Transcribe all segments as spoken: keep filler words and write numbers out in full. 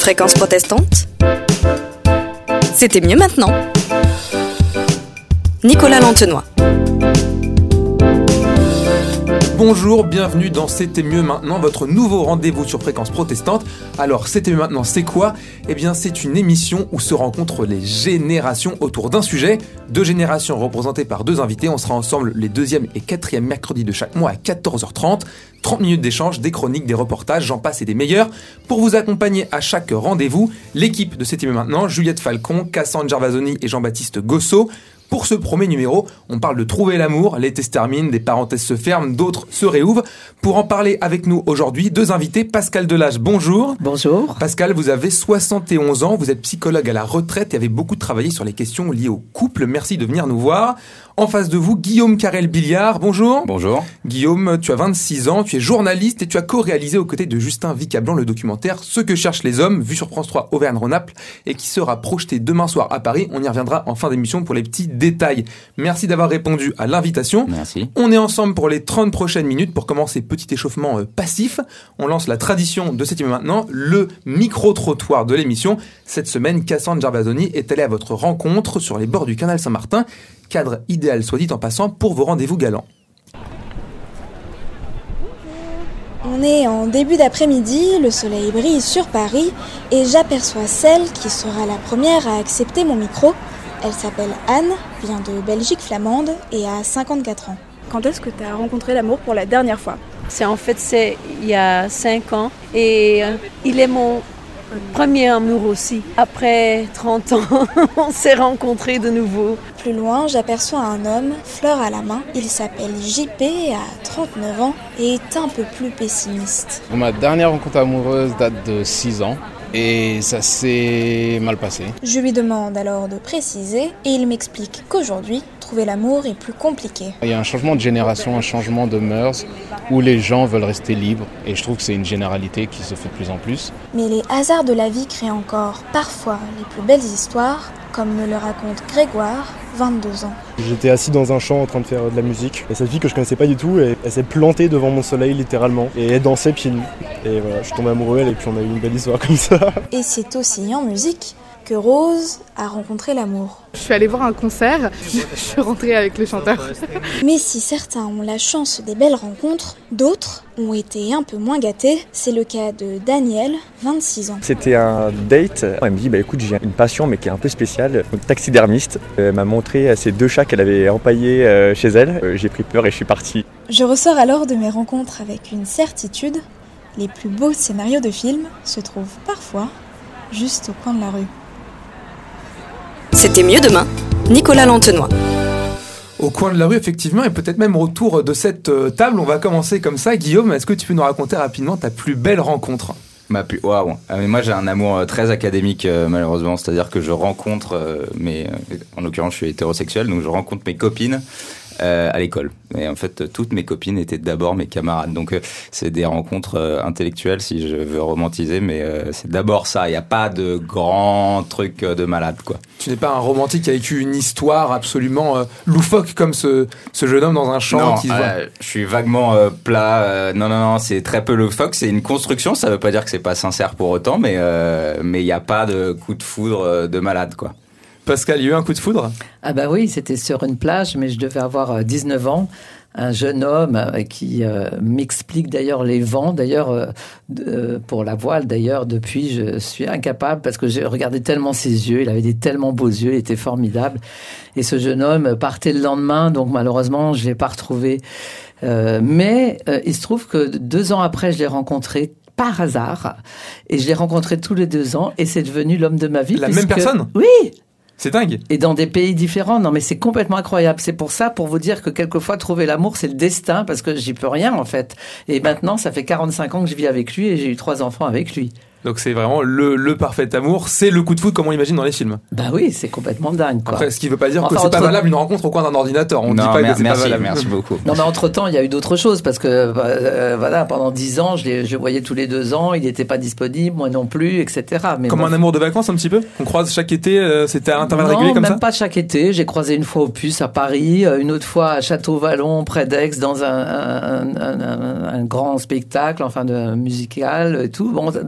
Fréquence protestante. C'était mieux maintenant. Nicolas Lantenois. Bonjour, bienvenue dans C'était mieux maintenant, votre nouveau rendez-vous sur Fréquence protestante. Alors, C'était mieux maintenant, c'est quoi ? Eh bien, c'est une émission où se rencontrent les générations autour d'un sujet. Deux générations représentées par deux invités. On sera ensemble les deuxième et quatrième mercredis de chaque mois à quatorze heures trente. trente minutes d'échange, des chroniques, des reportages, j'en passe et des meilleurs. Pour vous accompagner à chaque rendez-vous, l'équipe de C'était mieux maintenant, Juliette Falcon, Cassandre Gervasoni et Jean-Baptiste Gossot. Pour ce premier numéro, on parle de trouver l'amour, l'été se termine, des parenthèses se ferment, d'autres se réouvrent. Pour en parler avec nous aujourd'hui, deux invités, Pascal Delage, bonjour. Bonjour. Pascal, vous avez soixante et onze ans, vous êtes psychologue à la retraite et avez beaucoup travaillé sur les questions liées au couple. Merci de venir nous voir. En face de vous, Guillaume Carrel-Billiard, bonjour. Bonjour. Guillaume, tu as vingt-six ans, tu es journaliste et tu as co-réalisé aux côtés de Justin Vicablanc le documentaire « Ce que cherchent les hommes », vu sur France trois Auvergne-Rhône-Alpes et qui sera projeté demain soir à Paris. On y reviendra en fin d'émission pour les petits détails. Merci d'avoir répondu à l'invitation. Merci. On est ensemble pour les trente prochaines minutes pour commencer petit échauffement euh, passif. On lance la tradition de C'était mieux maintenant, le micro-trottoir de l'émission. Cette semaine, Cassandre Gervasoni est allée à votre rencontre sur les bords du canal Saint-Martin. Cadre idéal, soit dit en passant, pour vos rendez-vous galants. On est en début d'après-midi, le soleil brille sur Paris et j'aperçois celle qui sera la première à accepter mon micro. Elle s'appelle Anne, vient de Belgique flamande et a cinquante-quatre ans. Quand est-ce que tu as rencontré l'amour pour la dernière fois ? C'est en fait c'est il y a cinq ans et euh, il est mon premier amour aussi. Après trente ans, on s'est rencontrés de nouveau. Plus loin, j'aperçois un homme, fleur à la main. Il s'appelle J P, a trente-neuf ans et est un peu plus pessimiste. Ma dernière rencontre amoureuse date de six ans. Et ça s'est mal passé. Je lui demande alors de préciser et il m'explique qu'aujourd'hui, trouver l'amour est plus compliqué. Il y a un changement de génération, un changement de mœurs où les gens veulent rester libres et je trouve que c'est une généralité qui se fait de plus en plus. Mais les hasards de la vie créent encore parfois les plus belles histoires, comme me le raconte Grégoire, vingt-deux ans. J'étais assis dans un champ en train de faire de la musique et cette fille que je connaissais pas du tout, elle, elle s'est plantée devant mon soleil littéralement et elle dansait pieds nus. Et voilà, je suis tombé amoureux d'elle et puis on a eu une belle histoire comme ça. Et c'est aussi en musique que Rose a rencontré l'amour. Je suis allée voir un concert, je suis rentrée avec le chanteur. Mais si certains ont la chance des belles rencontres, d'autres ont été un peu moins gâtés. C'est le cas de Daniel, vingt-six ans. C'était un date. Elle me dit, bah écoute, j'ai une passion mais qui est un peu spéciale, donc taxidermiste. Elle m'a montré ces deux chats qu'elle avait empaillés chez elle. J'ai pris peur et je suis parti. Je ressors alors de mes rencontres avec une certitude. Les plus beaux scénarios de films se trouvent parfois juste au coin de la rue. C'était mieux demain. Nicolas Lantenois. Au coin de la rue, effectivement, et peut-être même autour de cette table, on va commencer comme ça. Guillaume, est-ce que tu peux nous raconter rapidement ta plus belle rencontre ? Ma plus... Waouh. Euh, moi, j'ai un amour très académique, euh, malheureusement. C'est-à-dire que je rencontre, euh, mes... en l'occurrence, je suis hétérosexuel, donc je rencontre mes copines euh, à l'école. Et en fait, toutes mes copines étaient d'abord mes camarades. Donc, euh, c'est des rencontres euh, intellectuelles, si je veux romantiser, mais euh, c'est d'abord ça. Il n'y a pas de grand truc euh, de malade, quoi. Tu n'es pas un romantique qui a vécu une histoire absolument euh, loufoque comme ce, ce jeune homme dans un champ non, qui se euh, voit. Je suis vaguement euh, plat. Euh, non, non, non, c'est très peu loufoque. C'est une construction. Ça ne veut pas dire que c'est pas sincère pour autant, mais euh, mais il n'y a pas de coup de foudre euh, de malade, quoi. Pascal, il y a eu un coup de foudre ? Ah bah oui, c'était sur une plage, mais je devais avoir dix-neuf ans. Un jeune homme euh, qui euh, m'explique d'ailleurs les vents, d'ailleurs euh, euh, pour la voile. D'ailleurs, depuis, je suis incapable parce que j'ai regardé tellement ses yeux. Il avait des tellement beaux yeux, il était formidable. Et ce jeune homme partait le lendemain, donc malheureusement, je l'ai pas retrouvé. Euh, mais euh, il se trouve que deux ans après, je l'ai rencontré par hasard et je l'ai rencontré tous les deux ans et c'est devenu l'homme de ma vie. La puisque... même personne ? Oui. C'est dingue. Et dans des pays différents. Non, mais c'est complètement incroyable. C'est pour ça, pour vous dire que quelquefois, trouver l'amour, c'est le destin, parce que j'y peux rien, en fait. Et maintenant, ça fait quarante-cinq ans que je vis avec lui et j'ai eu trois enfants avec lui. Donc c'est vraiment le, le parfait amour, c'est le coup de foudre comme on l'imagine dans les films. Bah oui, c'est complètement dingue, quoi. Après, ce qui veut pas dire enfin, que c'est entre... pas valable une rencontre au coin d'un ordinateur. On non, dit pas mer- que c'est merci, pas valable. Merci beaucoup. Non, mais entre-temps, il y a eu d'autres choses parce que euh, voilà, pendant dix ans, je, les, je le voyais tous les deux ans, il n'était pas disponible, moi non plus, et cetera. Mais comme bon, un amour de vacances un petit peu. On croise chaque été, euh, c'était à intervalles non, réguliers comme même ça. pas chaque été. J'ai croisé une fois au Puce à Paris, une autre fois à Château-Vallon, près d'Aix, dans un, un, un, un, un grand spectacle, enfin de musical et tout. Bon, donc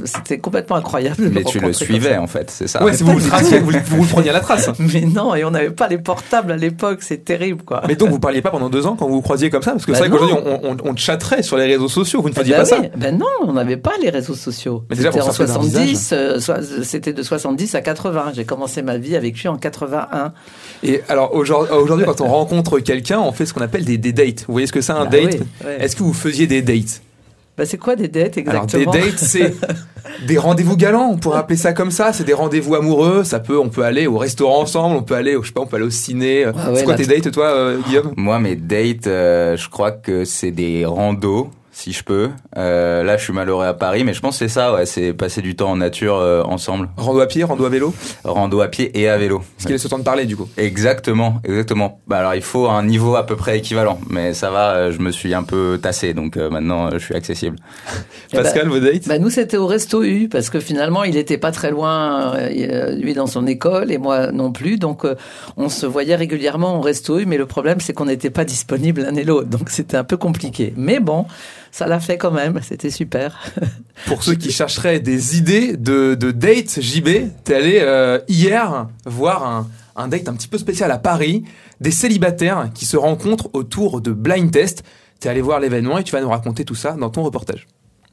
c'était complètement incroyable. De Mais le tu le suivais en fait, c'est ça. Ouais, si vous vous, traciez, vous, vous vous preniez à la trace. Mais non, et on n'avait pas les portables à l'époque, c'est terrible quoi. Mais donc vous parliez pas pendant deux ans quand vous vous croisiez comme ça, parce que bah c'est vrai non. qu'aujourd'hui on, on, on chatterait sur les réseaux sociaux, vous ne faisiez bah pas oui. ça. Ben non, on n'avait pas les réseaux sociaux. Mais déjà, c'était pour en sortir d'un soixante-dix, euh, so- c'était de soixante-dix à quatre-vingts. J'ai commencé ma vie avec lui en quatre-vingt-un. Et alors aujourd'hui, aujourd'hui quand on rencontre quelqu'un, on fait ce qu'on appelle des, des dates. Vous voyez ce que c'est un Bah date? oui, ouais. Est-ce que vous faisiez des dates? Bah c'est quoi des dates exactement? Alors des dates, c'est des rendez-vous galants, on pourrait appeler ça comme ça. C'est des rendez-vous amoureux. Ça peut, on peut aller au restaurant ensemble, on peut aller, au, je sais pas, on peut aller au ciné. Ah ouais, c'est quoi là, tes dates, toi, euh, Guillaume? Moi, mes dates, euh, je crois que c'est des randos, si je peux. Euh, là, je suis malheureux à Paris, mais je pense que c'est ça, ouais, c'est passer du temps en nature euh, ensemble. Rando à pied, rando à vélo? Rando à pied et à vélo. Parce qu'il est ce temps de parler, du coup. Exactement, exactement. Bah alors, il faut un niveau à peu près équivalent, mais ça va, euh, je me suis un peu tassé, donc euh, maintenant, euh, je suis accessible. Pascal, bah, vos dates? Bah nous, c'était au Resto U, parce que finalement, il était pas très loin, euh, lui dans son école, et moi non plus, donc euh, on se voyait régulièrement au Resto U, mais le problème, c'est qu'on n'était pas disponibles l'un et l'autre, donc c'était un peu compliqué. Mais bon, ça l'a fait quand même, c'était super. Pour ceux qui chercheraient des idées de, de dates, J B, t'es allé euh, hier voir un, un date un petit peu spécial à Paris, des célibataires qui se rencontrent autour de blind test. T'es allé voir l'événement et tu vas nous raconter tout ça dans ton reportage.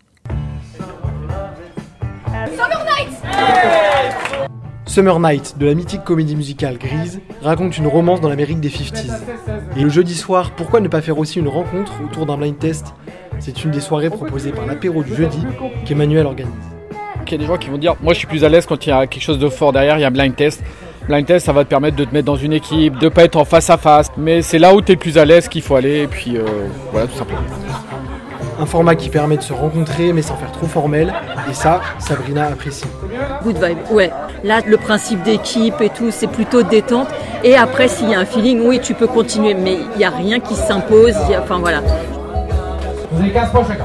Summer Night, de la mythique comédie musicale Grease, raconte une romance dans l'Amérique des cinquantaines. Et le jeudi soir, pourquoi ne pas faire aussi une rencontre autour d'un blind test? C'est une des soirées proposées par l'apéro du jeudi qu'Emmanuel organise. Il y a des gens qui vont dire, moi je suis plus à l'aise quand il y a quelque chose de fort derrière, il y a un blind test. Blind test, ça va te permettre de te mettre dans une équipe, de pas être en face à face. Mais c'est là où tu es le plus à l'aise qu'il faut aller, et puis euh, voilà, tout simplement. Un format qui permet de se rencontrer mais sans faire trop formel, et ça, Sabrina apprécie. Good vibe, ouais. Là, le principe d'équipe et tout, c'est plutôt détente. Et après, s'il y a un feeling, oui, tu peux continuer, mais il n'y a rien qui s'impose. Y a, enfin, voilà. Vous avez quinze points chacun.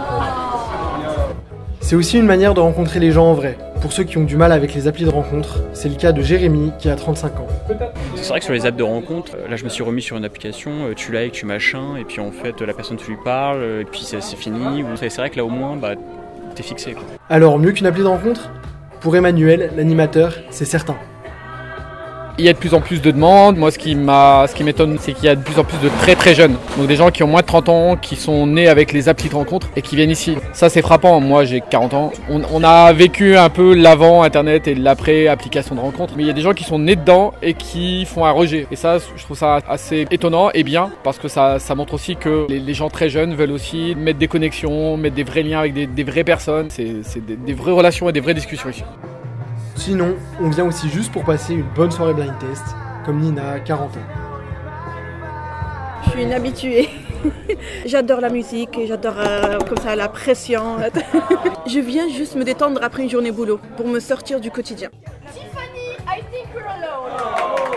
C'est aussi une manière de rencontrer les gens en vrai. Pour ceux qui ont du mal avec les applis de rencontre, c'est le cas de Jérémy qui a trente-cinq ans. C'est vrai que sur les apps de rencontre, là je me suis remis sur une application, tu likes, tu machin, et puis en fait la personne tu lui parles, et puis c'est, c'est fini. C'est vrai que là au moins bah, t'es fixé. Quoi. Alors mieux qu'une appli de rencontre? Pour Emmanuel, l'animateur, c'est certain. Il y a de plus en plus de demandes. Moi, ce qui m'a, ce qui m'étonne, c'est qu'il y a de plus en plus de très très jeunes. Donc des gens qui ont moins de trente ans, qui sont nés avec les applis de rencontre et qui viennent ici. Ça, c'est frappant. Moi, j'ai quarante ans. On, on a vécu un peu l'avant Internet et l'après application de rencontre. Mais il y a des gens qui sont nés dedans et qui font un rejet. Et ça, je trouve ça assez étonnant et bien parce que ça, ça montre aussi que les, les gens très jeunes veulent aussi mettre des connexions, mettre des vrais liens avec des, des vraies personnes. C'est, c'est des, des vraies relations et des vraies discussions ici. Sinon, on vient aussi juste pour passer une bonne soirée blind test, comme Nina, quarante ans. Je suis une habituée. J'adore la musique, j'adore euh, comme ça la pression. Je viens juste me détendre après une journée boulot, pour me sortir du quotidien. Tiffany, I think we're alone.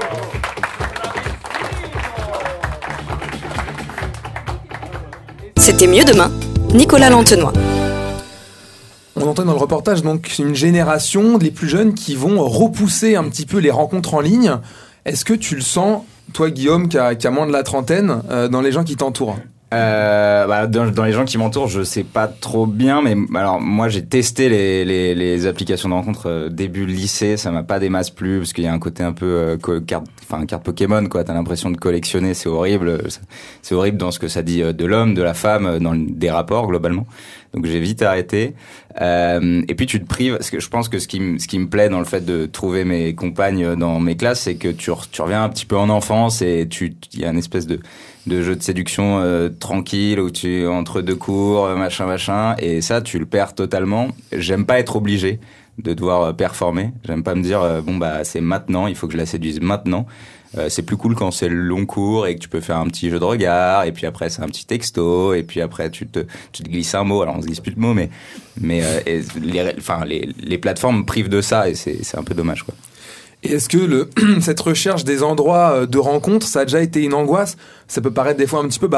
C'était mieux demain, Nicolas Lantenois. On entend dans le reportage donc une génération, les plus jeunes, qui vont repousser un petit peu les rencontres en ligne. Est-ce que tu le sens, toi Guillaume, qui a, qui a moins de la trentaine, euh, dans les gens qui t'entourent? Euh, bah, dans, dans les gens qui m'entourent, je sais pas trop bien, mais alors moi j'ai testé les, les, les applications de rencontre euh, début lycée, ça m'a pas des masses plu parce qu'il y a un côté un peu euh, co- carte, enfin carte Pokémon quoi. T'as l'impression de collectionner, c'est horrible, c'est horrible dans ce que ça dit euh, de l'homme, de la femme, dans le, des rapports globalement. Donc j'ai vite arrêté. Euh, et puis tu te prives, parce que je pense que ce qui me ce qui me plaît dans le fait de trouver mes compagnes dans mes classes, c'est que tu tu reviens un petit peu en enfance et tu il y a une espèce de de jeu de séduction euh, tranquille où tu entre deux cours machin machin et ça tu le perds totalement. J'aime pas être obligé de devoir euh, performer. J'aime pas me dire euh, bon bah c'est maintenant, il faut que je la séduise maintenant. Euh, c'est plus cool quand c'est le long cours et que tu peux faire un petit jeu de regard et puis après c'est un petit texto et puis après tu te tu te glisses un mot. Alors on se glisse plus de mots mais mais euh, et les enfin les les plateformes privent de ça et c'est c'est un peu dommage quoi. Et est-ce que le, cette recherche des endroits de rencontre, ça a déjà été une angoisse? Ça peut paraître des fois un petit peu, bah,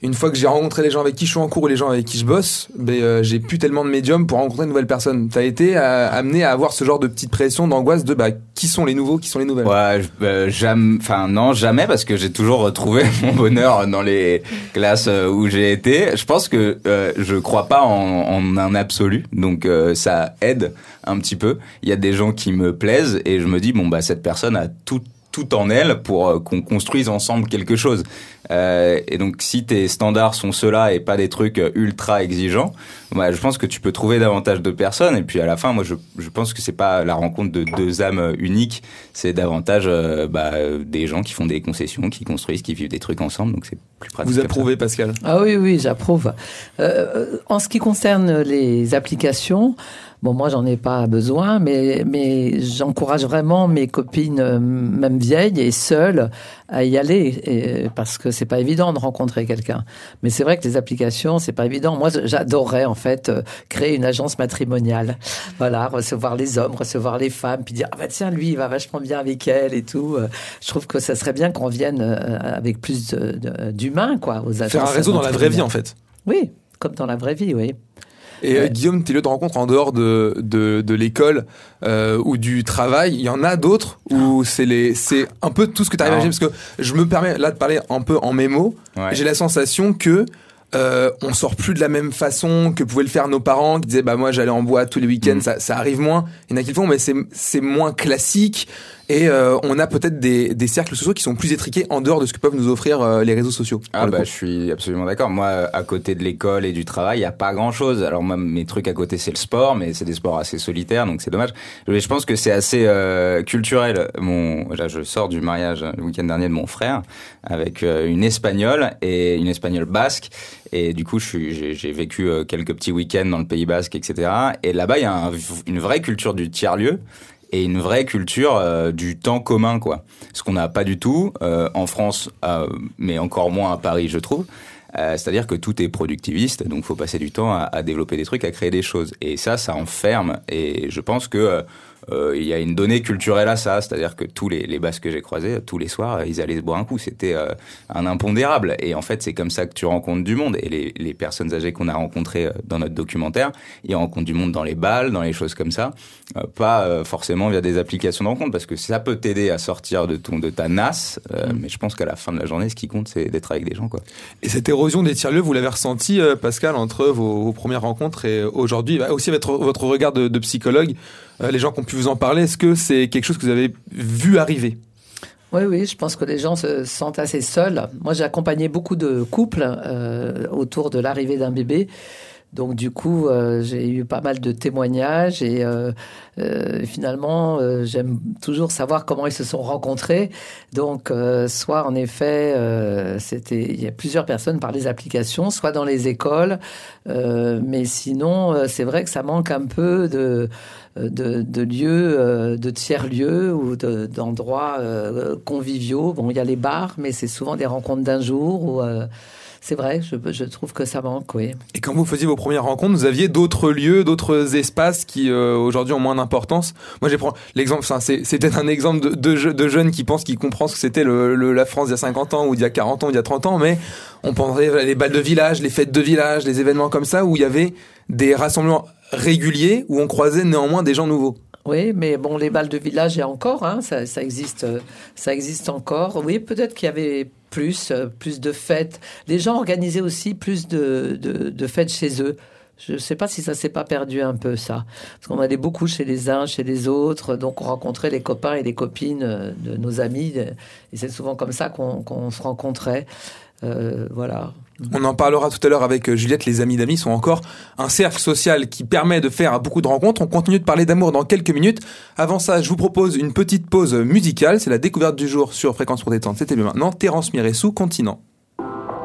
une fois que j'ai rencontré les gens avec qui je suis en cours ou les gens avec qui je bosse, ben, euh, j'ai plus tellement de médium pour rencontrer de nouvelles personnes. T'as été euh, amené à avoir ce genre de petite pression, d'angoisse de bah, qui sont les nouveaux, qui sont les nouvelles? Ouais, euh, jamais, enfin non, jamais, parce que j'ai toujours retrouvé mon bonheur dans les classes où j'ai été. Je pense que euh, je crois pas en, en un absolu, donc euh, ça aide un petit peu. Il y a des gens qui me plaisent et je me dis bon bah cette personne a tout tout en elle pour euh, qu'on construise ensemble quelque chose. Euh, et donc, si tes standards sont ceux-là et pas des trucs ultra exigeants, bah, je pense que tu peux trouver davantage de personnes. Et puis, à la fin, moi, je, je pense que c'est pas la rencontre de deux âmes uniques, c'est davantage euh, bah, des gens qui font des concessions, qui construisent, qui vivent des trucs ensemble. Donc, c'est plus pratique. Vous approuvez, Pascal? Ah oui, oui, j'approuve. Euh, en ce qui concerne les applications, bon, moi, j'en ai pas besoin, mais, mais j'encourage vraiment mes copines, même vieilles et seules, à y aller, et, parce que c'est pas évident de rencontrer quelqu'un. Mais c'est vrai que les applications, c'est pas évident. Moi, j'adorerais, en fait, créer une agence matrimoniale. Voilà, recevoir les hommes, recevoir les femmes, puis dire, ah bah tiens, lui, il va vachement bien avec elle et tout. Je trouve que ça serait bien qu'on vienne avec plus de, de, d'humains, quoi, aux agences. Faire un réseau dans la vraie vie, en fait. Oui, comme dans la vraie vie, oui. Et euh, Guillaume, tes lieux de rencontre en dehors de de, de l'école euh, ou du travail, il y en a d'autres où c'est les c'est un peu tout ce que tu arrives à imaginer, parce que je me permets là de parler un peu en mes mots. Ouais. J'ai la sensation que euh, on sort plus de la même façon que pouvaient le faire nos parents qui disaient bah moi j'allais en boîte tous les week-ends. Mmh. Ça ça arrive moins. Il y en a qui le font, mais c'est c'est moins classique. Et euh, on a peut-être des, des cercles sociaux qui sont plus étriqués en dehors de ce que peuvent nous offrir euh, les réseaux sociaux. Ah bah je suis absolument d'accord. Moi, à côté de l'école et du travail, il y a pas grand-chose. Alors moi, mes trucs à côté, c'est le sport, mais c'est des sports assez solitaires, donc c'est dommage. Mais je pense que c'est assez euh, culturel. Mon, là, je sors du mariage le week-end dernier de mon frère avec euh, une Espagnole et une Espagnole basque. Et du coup, je suis, j'ai, j'ai vécu euh, quelques petits week-ends dans le Pays Basque, et cetera. Et là-bas, il y a un, une vraie culture du tiers-lieu. Et une vraie culture euh, du temps commun, quoi. Ce qu'on n'a pas du tout euh, en France, euh, mais encore moins à Paris, je trouve. Euh, c'est-à-dire que tout est productiviste, donc faut passer du temps à, à développer des trucs, à créer des choses. Et ça, ça enferme. Et je pense que euh, euh, il y a une donnée culturelle à ça, c'est-à-dire que tous les, les Basques que j'ai croisés, tous les soirs, ils allaient se boire un coup. C'était euh, un impondérable. Et en fait, c'est comme ça que tu rencontres du monde. Et les, les personnes âgées qu'on a rencontrées dans notre documentaire, ils rencontrent du monde dans les bals, dans les choses comme ça, euh, pas euh, forcément via des applications de rencontre, parce que ça peut t'aider à sortir de ton de ta nasse. Euh, mmh. Mais je pense qu'à la fin de la journée, ce qui compte, c'est d'être avec des gens, quoi. Et cette érosion des tiers-lieux, vous l'avez ressenti, euh, Pascal, entre vos, vos premières rencontres et aujourd'hui, bah, aussi votre, votre regard de, de psychologue, euh, les gens qui ont pu vous en parler, est-ce que c'est quelque chose que vous avez vu arriver? Oui, oui, je pense que les gens se sentent assez seuls. Moi, j'ai accompagné beaucoup de couples euh, autour de l'arrivée d'un bébé. Donc du coup, euh, j'ai eu pas mal de témoignages et euh, euh, finalement, euh, j'aime toujours savoir comment ils se sont rencontrés. Donc, euh, soit en effet, euh, c'était, il y a plusieurs personnes par les applications, soit dans les écoles, euh, mais sinon, euh, c'est vrai que ça manque un peu de de, de lieux, euh, de tiers-lieux ou de, d'endroits euh, conviviaux. Bon, il y a les bars, mais c'est souvent des rencontres d'un jour ou euh, c'est vrai, je, je trouve que ça manque, oui. Et quand vous faisiez vos premières rencontres, vous aviez d'autres lieux, d'autres espaces qui euh, aujourd'hui ont moins d'importance. Moi, j'ai pris l'exemple, enfin, c'est, c'est peut-être un exemple de, de, de jeunes qui pensent qu'ils comprennent ce que c'était le, le, la France d'il y a cinquante ans ou d'il y a quarante ans ou d'il y a trente ans, mais on penserait les balles de village, les fêtes de village, les événements comme ça où il y avait des rassemblements réguliers où on croisait néanmoins des gens nouveaux. Oui, mais bon, les balles de village, il y a encore, hein, ça, ça existe, ça existe encore. Oui, peut-être qu'il y avait plus, plus de fêtes. Les gens organisaient aussi plus de, de, de fêtes chez eux. Je ne sais pas si ça s'est pas perdu un peu, ça. Parce qu'on allait beaucoup chez les uns, chez les autres. Donc, on rencontrait les copains et les copines de nos amis. Et c'est souvent comme ça qu'on, qu'on se rencontrait. Euh, voilà. On en parlera tout à l'heure avec Juliette. Les amis d'amis sont encore un cercle social qui permet de faire beaucoup de rencontres. On continue de parler d'amour dans quelques minutes. Avant ça, je vous propose une petite pause musicale. C'est la découverte du jour sur Fréquence Protestante. C'était bien maintenant. Terence Miressou, Continent.